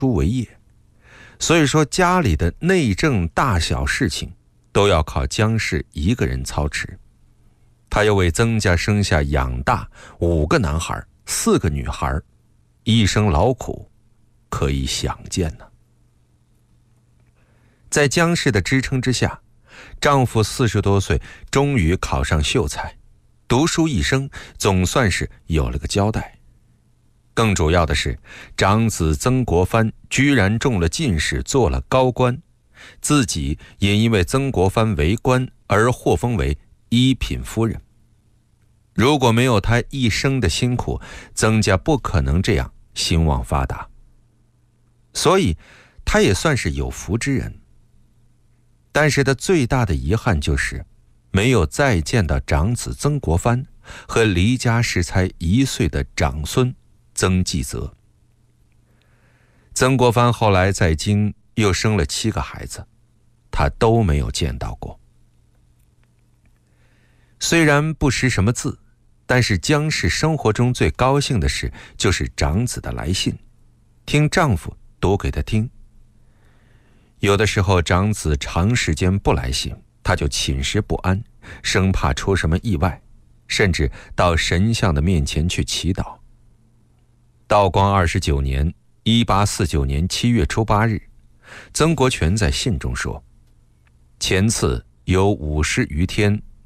书为业，所以说家里的内政大小事情都要靠姜氏一个人操持。他又为曾家生下养大5个男孩4个女孩，一生劳苦可以想见呢。在姜氏的支撑之下，丈夫40多岁终于考上秀才，读书一生总算是有了个交代。更主要的是，长子曾国藩居然中了进士，做了高官，自己也因为曾国藩为官而获封为一品夫人。如果没有他一生的辛苦，曾家不可能这样兴旺发达，所以他也算是有福之人。但是他最大的遗憾就是没有再见到长子曾国藩和离家时才1岁的长孙曾纪泽。曾国藩后来在京又生了7个孩子，他都没有见到过。虽然不识什么字，但是姜氏生活中最高兴的事就是长子的来信，听丈夫读给他听。有的时候长子长时间不来信，他就寝食不安，生怕出什么意外，甚至到神像的面前去祈祷。道光29年1849年7月初8日，曾国荃在信中说：前次有50余天